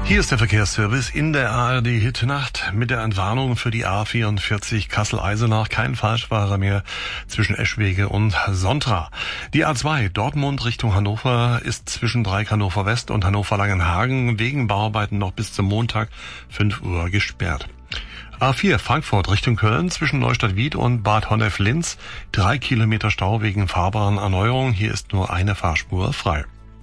Hier ist der Verkehrsservice in der ARD-Hitnacht mit der Entwarnung für die A44 Kassel-Eisenach. Kein Falschfahrer mehr zwischen Eschwege und Sontra. Die A2 Dortmund Richtung Hannover ist zwischen Dreieck Hannover West und Hannover Langenhagen wegen Bauarbeiten noch bis zum Montag 5 Uhr gesperrt. A4 Frankfurt Richtung Köln zwischen Neustadt-Wied und Bad Honnef-Linz 3 Kilometer Stau wegen Fahrbahnerneuerung. Hier ist nur eine Fahrspur frei.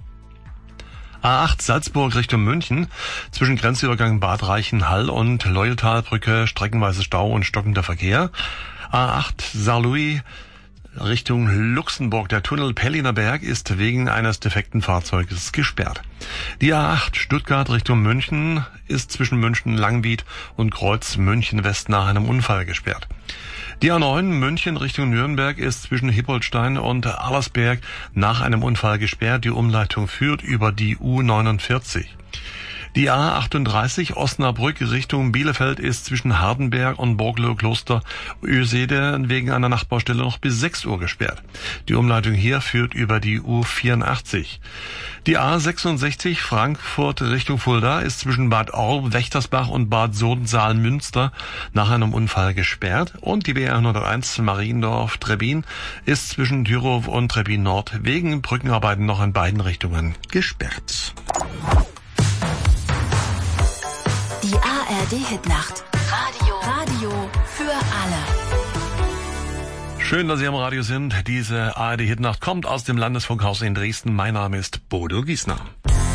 A8 Salzburg Richtung München zwischen Grenzübergang Bad Reichenhall und Leueltalbrücke streckenweise Stau und stockender Verkehr. A8 Saarlouis Richtung Luxemburg. Der Tunnel Pelliner Berg ist wegen eines defekten Fahrzeuges gesperrt. Die A8 Stuttgart Richtung München ist zwischen München-Langwied und Kreuz München West nach einem Unfall gesperrt. Die A9 München Richtung Nürnberg ist zwischen Hippolstein und Allersberg nach einem Unfall gesperrt. Die Umleitung führt über die U49. Die A38 Osnabrück Richtung Bielefeld ist zwischen Hardenberg und Borglow-Kloster Ösede wegen einer Nachbaustelle noch bis 6 Uhr gesperrt. Die Umleitung hier führt über die U84. Die A66 Frankfurt Richtung Fulda ist zwischen Bad Orb, Wächtersbach und Bad Sodensaal-Münster nach einem Unfall gesperrt. Und die BR101 Mariendorf-Trebbin ist zwischen Dürhof und Trebbin Nord wegen Brückenarbeiten noch in beiden Richtungen gesperrt. Die ARD-Hitnacht. Radio für alle. Schön, dass Sie am Radio sind. Diese ARD-Hitnacht kommt aus dem Landesfunkhaus in Dresden. Mein Name ist Bodo Giesner.